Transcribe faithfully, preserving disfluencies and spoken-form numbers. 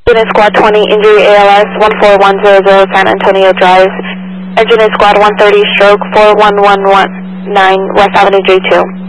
Engineer Squad twenty, injury A L S one four one zero zero San Antonio Drive. Engineer Squad one thirty, stroke four one one one nine West Avenue J two.